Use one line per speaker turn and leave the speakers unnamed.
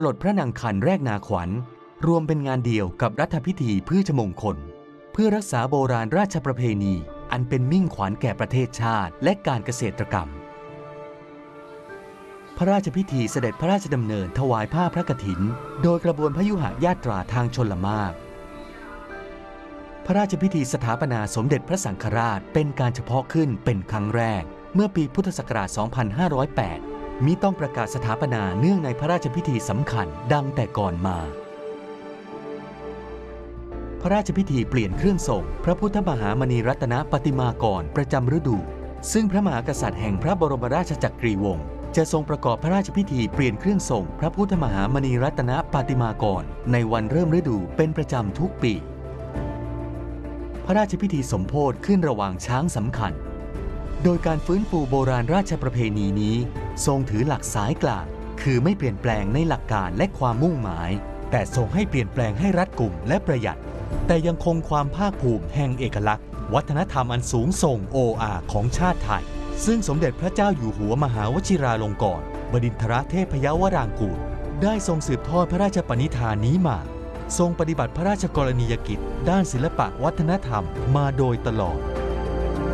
ปลดพระนางคันแรกนาขวัญรวมเป็นงานเดียวกับรัฐพิธีพฤชมงคลเพื่อรักษาโบราณราชประเพณีอันเป็นมิ่งขวัญแก่ประเทศชาติและการเกษตรกรรมพระราชพิธีเสด็จพระราชดำเนินถวายผ้าพระกฐินโดยกระบวนพยุหญาตราทางชลมารพระราชพิธีสถาปนาสมเด็จพระสังฆราชเป็นการเฉพาะขึ้นเป็นครั้งแรกเมื่อปีพุทธศักราช 2508 มิต้องประกาศสถาปนาเนื่องในพระราชพิธีสำคัญดังแต่ก่อนมาพระราชพิธีเปลี่ยนเครื่องทรงพระพุทธมหามณีรัตนปฏิมากรประจำฤดูซึ่งพระมหากษัตริย์แห่งพระบรมราชจักรีวงศ์จะทรงประกอบพระราชพิธีเปลี่ยนเครื่องทรงพระพุทธมหามณีรัตนปฏิมากรในวันเริ่มฤดูเป็นประจำทุกปีพระราชพิธีสมโภชขึ้นระหว่างช้างสำคัญโดยการฟื้นฟูโบราณราชประเพณีนี้ทรงถือหลักสายกลางคือไม่เปลี่ยนแปลงในหลักการและความมุ่งหมายแต่ทรงให้เปลี่ยนแปลงให้รัดกุมและประหยัดแต่ยังคงความภาคภูมิแห่งเอกลักษณ์วัฒนธรรมอันสูงส่งโออาของชาติไทยซึ่งสมเด็จพระเจ้าอยู่หัวมหาวชิราลงกรณ์บดินทรเทพยวรางกูรได้ทรงสืบทอดพระราชปณิธานนี้มาทรงปฏิบัติพระราชกรณียกิจด้านศิลปะวัฒนธรรมมาโดยตลอด